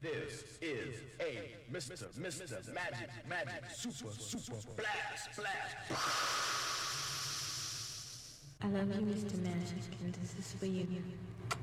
This is a Mr. Magic, Super Blast. I love you, Mr. Magic, and this is for you.